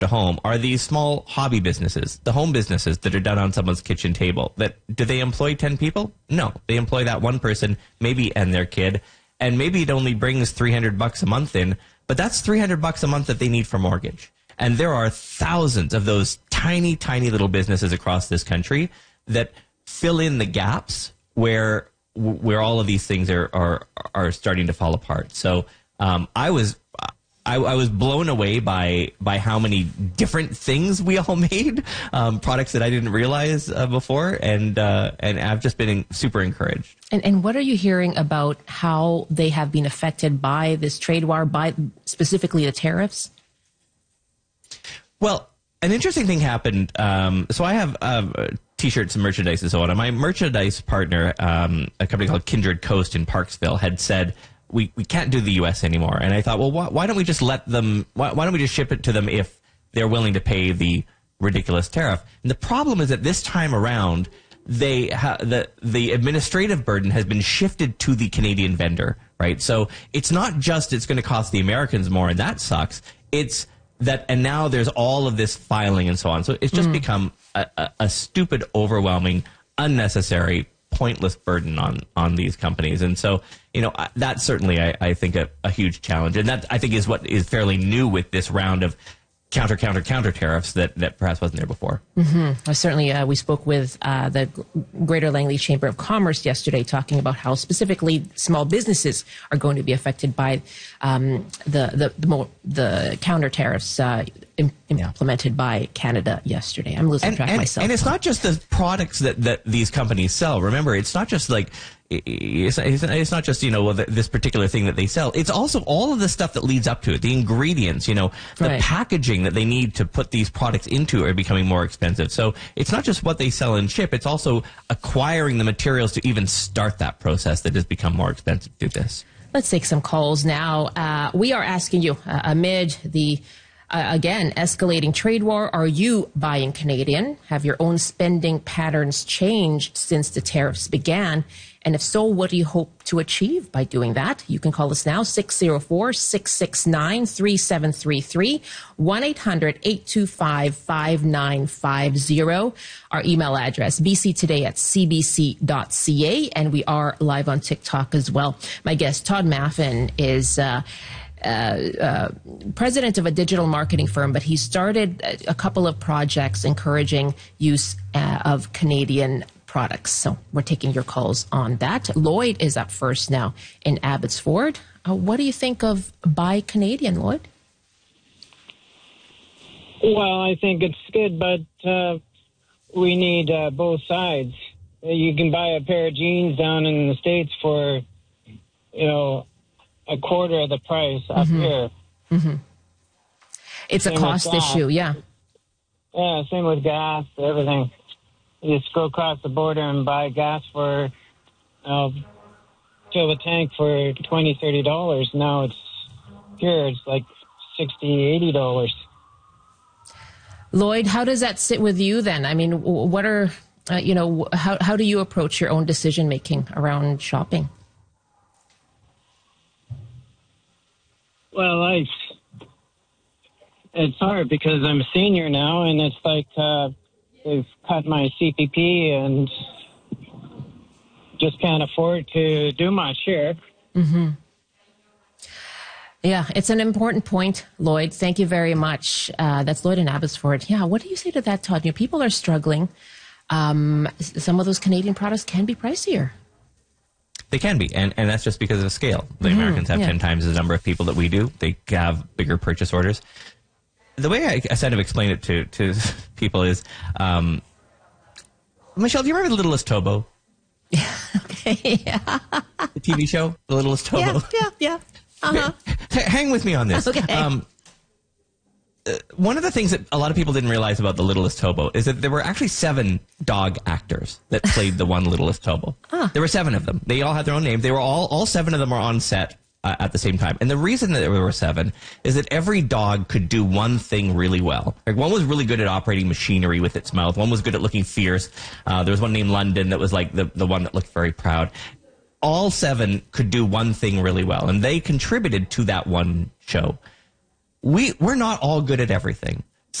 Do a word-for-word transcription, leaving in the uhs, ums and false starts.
to home are these small hobby businesses, the home businesses that are done on someone's kitchen table. That do they employ ten people? No, they employ that one person, maybe, and their kid, and maybe it only brings three hundred bucks a month in, but that's three hundred bucks a month that they need for mortgage. And there are thousands of those tiny, tiny little businesses across this country that fill in the gaps where where all of these things are are, are starting to fall apart. So um, I was. I, I was blown away by by how many different things we all made, um, products that I didn't realize uh, before, and uh, and I've just been in, super encouraged. And and what are you hearing about how they have been affected by this trade war, by specifically the tariffs? Well, an interesting thing happened. Um, so I have uh, T-shirts and merchandise and so on. And my merchandise partner, um, a company called Kindred Coast in Parksville, had said, We, we can't do the U S anymore. And I thought, well, why, why don't we just let them, why, why don't we just ship it to them if they're willing to pay the ridiculous tariff? And the problem is that this time around, they ha- the, the administrative burden has been shifted to the Canadian vendor, right? So it's not just it's going to cost the Americans more, and that sucks. It's that, and now there's all of this filing and so on. So it's just mm. become a, a, a stupid, overwhelming, unnecessary, pointless burden on on these companies. And so, you know, that's certainly, I, I think, a, a huge challenge. And that, I think, is what is fairly new with this round of counter, counter, counter tariffs that, that perhaps wasn't there before. Mm-hmm. Well, certainly, uh, we spoke with uh, the Greater Langley Chamber of Commerce yesterday, talking about how specifically small businesses are going to be affected by um, the, the, the, more, the counter tariffs uh, im- implemented by Canada yesterday. I'm losing and, track and, myself. And it's not just the products that, that these companies sell. Remember, it's not just like, It's, it's not just, you know, this particular thing that they sell. It's also all of the stuff that leads up to it, the ingredients, you know, the right. packaging that they need to put these products into are becoming more expensive. So it's not just what they sell and ship. It's also acquiring the materials to even start that process that has become more expensive to do this. Let's take some calls now. Uh, we are asking you, uh, amid the Uh, again, escalating trade war, are you buying Canadian? Have your own spending patterns changed since the tariffs began? And if so, what do you hope to achieve by doing that? You can call us now, six oh four, six six nine, three seven three three, one eight hundred, eight two five, five nine five zero. Our email address, b c today at c b c dot c a. And we are live on TikTok as well. My guest, Todd Maffin, is... Uh, Uh, uh, president of a digital marketing firm, but he started a couple of projects encouraging use uh, of Canadian products. So we're taking your calls on that. Lloyd is up first now in Abbotsford. Uh, what do you think of Buy Canadian, Lloyd? Well, I think it's good, but uh, we need uh, both sides. You can buy a pair of jeans down in the States for, you know, a quarter of the price up mm-hmm. here. Mm-hmm. It's same a cost issue, yeah. Yeah, same with gas, everything. You just go across the border and buy gas for, uh, fill the tank for twenty dollars, thirty dollars. Now it's here, it's like sixty dollars, eighty dollars. Lloyd, how does that sit with you then? I mean, what are, uh, you know, how, how do you approach your own decision making around shopping? Well, I, it's hard because I'm a senior now, and it's like uh, they've cut my C P P and just can't afford to do much here. Mm-hmm. Yeah, it's an important point, Lloyd. Thank you very much. Uh, that's Lloyd in Abbotsford. Yeah, what do you say to that, Todd? You know, people are struggling. Um, some of those Canadian products can be pricier. They can be, and, and that's just because of the scale. The mm-hmm, Americans have yeah. ten times the number of people that we do. They have bigger purchase orders. The way I, I kind of explain it to, to people is, um, Michelle, do you remember The Littlest Tobo? Okay, yeah. The T V show, The Littlest Tobo? Yeah, yeah, yeah. Uh-huh. Hang with me on this. Okay. Um, uh, one of the things that a lot of people didn't realize about The Littlest Tobo is that there were actually seven dog actors that played the one Littlest Tobo. Huh. There were seven of them. They all had their own names. They were all, all seven of them were on set uh, at the same time. And the reason that there were seven is that every dog could do one thing really well. Like, one was really good at operating machinery with its mouth. One was good at looking fierce. Uh, there was one named London that was like the, the one that looked very proud. All seven could do one thing really well, and they contributed to that one show. We, we're not all good at everything.